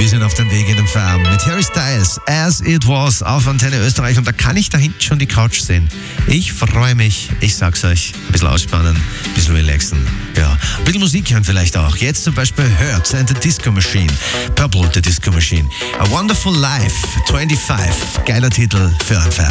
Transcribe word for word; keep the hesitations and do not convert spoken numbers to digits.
Wir sind auf dem Weg in den Farm mit Harry Styles, As It Was, auf Antenne Österreich. Und da kann ich da hinten schon die Couch sehen. Ich freue mich, ich sag's euch, ein bisschen ausspannen, ein bisschen relaxen. Ja, ein bisschen Musik hören vielleicht auch. Jetzt zum Beispiel Hurts and the Disco Machine, Purple the Disco Machine, A Wonderful Life, fünfundzwanzig, geiler Titel für ein Fan.